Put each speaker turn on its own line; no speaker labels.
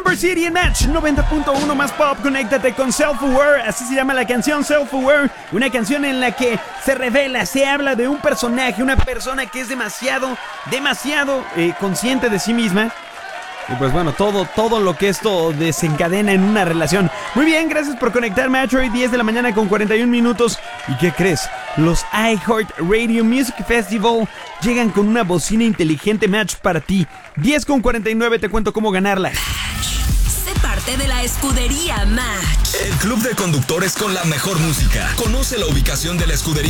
River City en Match 90.1 más pop. Conéctate con Self-Aware, así se llama la canción, Self-Aware. Una canción en la que se revela, se habla de un personaje, una persona que es demasiado consciente de sí misma. Y pues bueno, todo lo que esto desencadena en una relación. Muy bien, gracias por conectarme a Metroid, 10 de la mañana con 41 minutos. ¿Y qué crees? Los iHeart Radio Music Festival llegan con una bocina inteligente Match para ti. 10 con 49, te cuento cómo ganarla.
Sé parte de la escudería Match.
El club de conductores con la mejor música. Conoce la ubicación de la escudería